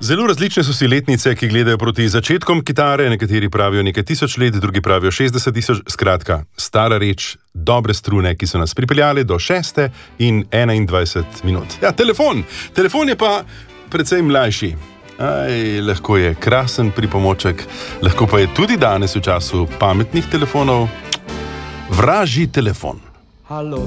Zelo različne so si letnice, ki gledajo proti začetkom kitare, nekateri pravijo nekaj tisoč let, drugi pravijo 60 tisoč, skratka, stara reč, dobre strune, ki so nas pripeljali do 6 in 21 minut. Ja, telefon je pa precej mlajši. Lahko je krasen pripomoček, lahko pa je tudi danes v času pametnih telefonov vražji telefon. Halo.